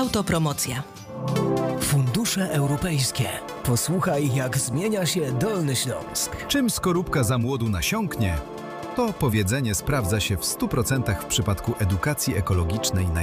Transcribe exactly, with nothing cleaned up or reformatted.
Autopromocja. Fundusze europejskie. Posłuchaj, jak zmienia się Dolny Śląsk. Czym skorupka za młodu nasiąknie, to powiedzenie sprawdza się w stu procentach w przypadku edukacji ekologicznej na